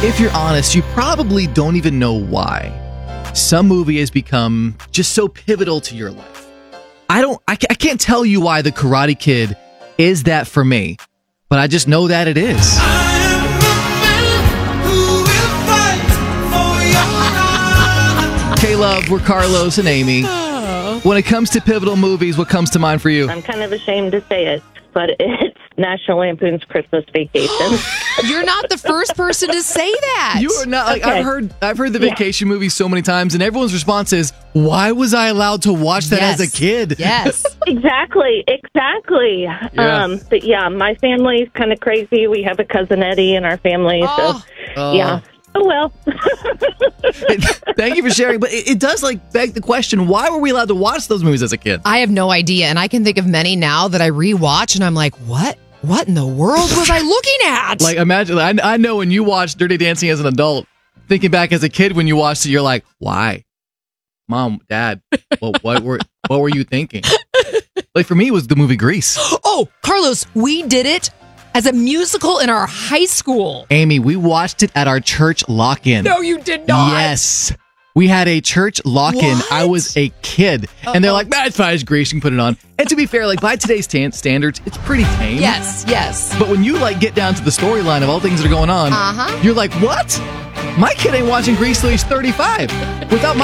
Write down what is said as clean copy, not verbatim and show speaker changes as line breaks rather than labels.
If you're honest, you probably don't even know why. Some movie has become just so pivotal to your life. I can't tell you why The Karate Kid is that for me, but I just know that it is. K-Love, we're Carlos and Amy. When it comes to pivotal movies, what comes to mind for you?
I'm kind of ashamed to say it, but it's National Lampoon's Christmas Vacation.
You're not the first person to say that.
You are not. Like,
Okay.
I've heard the Vacation movie so many times, and everyone's response is, "Why was I allowed to watch that as a kid?"
Yes.
Exactly.
Yeah.
But yeah, my family's kind of crazy. We have a cousin Eddie in our family, so yeah. Oh well.
Thank you for sharing, but it does beg the question: why were we allowed to watch those movies as a kid?
I have no idea, and I can think of many now that I rewatch, and I'm like, what? What in the world was I looking at?
Like, imagine, I know when you watch Dirty Dancing as an adult, thinking back as a kid when you watched it, you're like, why? Mom, Dad, what were you thinking? Like, for me, it was the movie Grease.
Oh, Carlos, we did it as a musical in our high school.
Amy, we watched it at our church lock-in.
No, you did not.
Yes. We had a church lock-in.
What?
I was a kid. And they're like, it's fine, it's Grease, you can put it on. And to be fair, by today's standards, it's pretty tame.
Yes.
But when you get down to the storyline of all things that are going on, you're like, what? My kid ain't watching Grease till he's 35. Without my